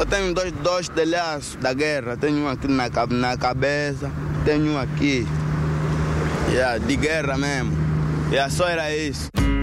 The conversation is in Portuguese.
Eu tenho dois telhaços da guerra. Tenho um aqui na cabeça, tenho um aqui. De guerra mesmo. Só era isso.